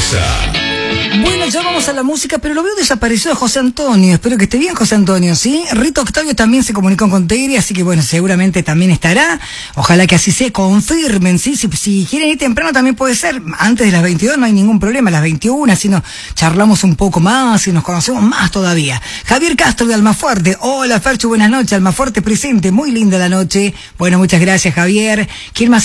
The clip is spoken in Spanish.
Cabeza. Bueno, ya vamos a la música, pero lo veo desaparecido a José Antonio. Espero que esté bien, José Antonio, ¿sí? Rito Octavio también se comunicó con Tigre, así que bueno, seguramente también estará. Ojalá que así se confirmen, ¿sí? Si quieren ir temprano también puede ser. Antes de las 22 no hay ningún problema, a las 21, así nos charlamos un poco más y nos conocemos más todavía. Javier Castro de Almafuerte. Hola, Ferchu, buenas noches. Almafuerte presente, muy linda la noche. Bueno, muchas gracias, Javier. ¿Quién más?